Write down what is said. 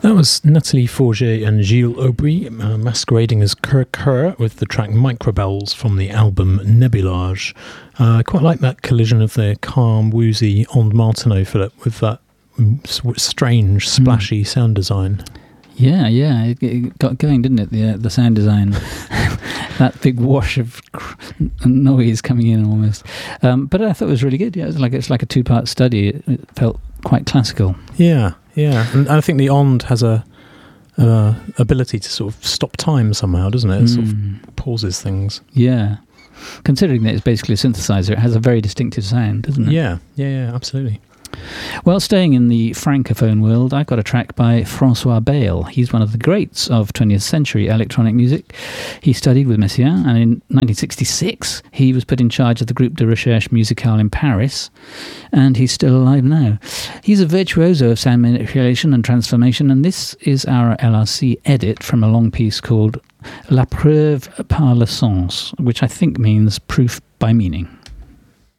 That was Nathalie Forget and Gilles Aubry masquerading as Kerr with the track Microbells from the album Nebulage. I quite like that collision of the calm, woozy Ond Martineau, Philip, with that strange, splashy sound design. Yeah, it got going, didn't it? The sound design, that big wash of noise coming in almost. But I thought it was really good. Yeah, it's like a two-part study. It felt quite classical. Yeah, and I think the Ond has a ability to sort of stop time somehow, doesn't it? It sort of pauses things. Yeah, considering that it's basically a synthesizer, it has a very distinctive sound, doesn't it? Yeah, absolutely. Well, staying in the francophone world, I've got a track by Francois Bale. He's one of the greats of 20th century electronic music. He studied with Messiaen, and in 1966 he was put in charge of the Groupe de Recherche Musicale in Paris, and he's still alive now. He's a virtuoso of sound manipulation and transformation, and this is our LRC edit from a long piece called La preuve par le sens, which I think means proof by meaning.